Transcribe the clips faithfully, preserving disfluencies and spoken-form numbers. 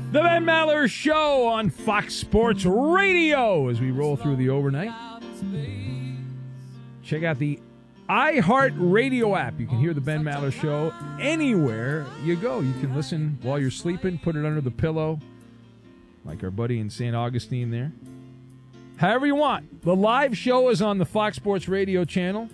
The Ben Maller Show on Fox Sports Radio as we roll through the overnight. Check out the iHeartRadio app. You can hear the Ben Maller Show anywhere you go. You can listen while you're sleeping, put it under the pillow, like our buddy in Saint Augustine there. However you want. The live show is on the Fox Sports Radio channel.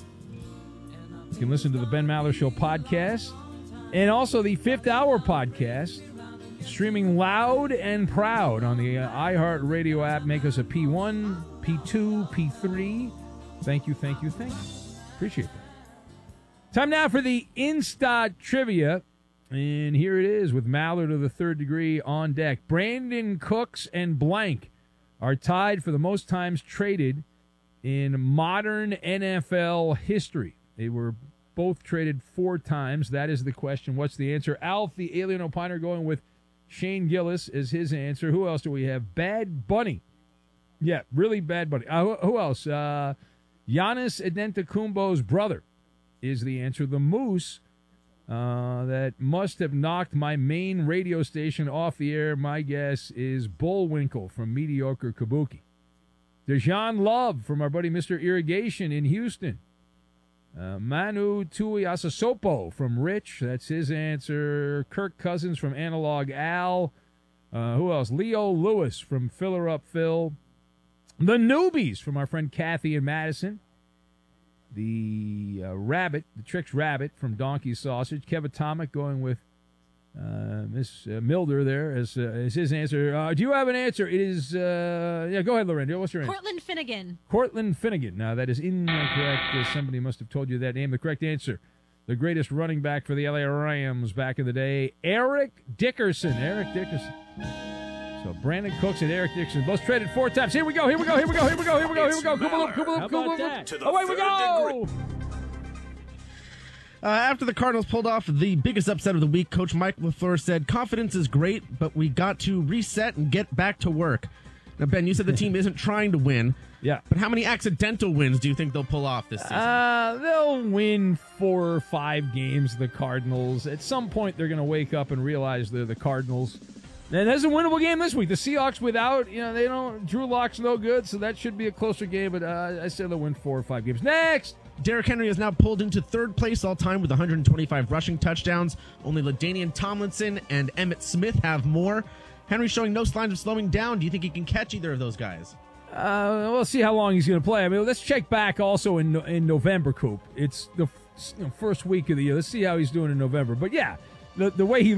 You can listen to the Ben Maller Show podcast and also the Fifth Hour podcast, streaming loud and proud on the uh, iHeartRadio app. Make us a P one, P two, P three. Thank you, thank you, thank you. Appreciate that. Time now for the Insta Trivia. And here it is with Maller to the third degree on deck. Brandon Cooks and Blank are tied for the most times traded in modern N F L history. They were both traded four times. That is the question. What's the answer? Alf, the alien opiner, going with Shane Gillis as his answer. Who else do we have? Bad Bunny. Yeah, really Bad Bunny. Uh, who, who else? Uh, Giannis Antetokounmpo's brother is the answer. The Moose uh, that must have knocked my main radio station off the air, my guess, is Bullwinkle from Mediocre Kabuki. Dejan Love from our buddy Mister Irrigation in Houston. Uh, Manu Tuiasosopo from Rich, that's his answer. Kirk Cousins from Analog Al. Uh, who else? Leo Lewis from Filler Up Phil. The Newbies from our friend Kathy and Madison. The uh, Rabbit, the Tricks Rabbit from Donkey Sausage. Kev Atomic going with uh, Miss uh, Milder there as, uh, as his answer. Uh, do you have an answer? It is, uh, yeah, go ahead, Lorenzo. What's your answer? Cortland Finnegan. Cortland Finnegan. Now, that is incorrect. Uh, somebody must have told you that name. The correct answer, the greatest running back for the L A Rams back in the day, Eric Dickerson. Eric Dickerson. So Brandon Cooks and Eric Dickerson both traded four times. Here we go, here we go, here we go, here we go, here we go, here we go. Koopaloop, Koopaloop, Koopaloop. Away we go! Uh, after the Cardinals pulled off the biggest upset of the week, Coach Mike LaFleur said, confidence is great, but we got to reset and get back to work. Now, Ben, you said the team isn't trying to win. Yeah. But how many accidental wins do you think they'll pull off this season? Uh, they'll win four or five games, the Cardinals. At some point, they're going to wake up and realize they're the Cardinals. And there's a winnable game this week. The Seahawks without, you know, they don't, Drew Lock's no good, so that should be a closer game, but uh, I said they'll win four or five games. Next! Derrick Henry is now pulled into third place all-time with one hundred twenty-five rushing touchdowns. Only LaDainian Tomlinson and Emmitt Smith have more. Henry showing no signs of slowing down. Do you think he can catch either of those guys? Uh, we'll see how long he's going to play. I mean, let's check back also in in November, Coop. It's the you know, first week of the year. Let's see how he's doing in November. But, yeah, the, the way he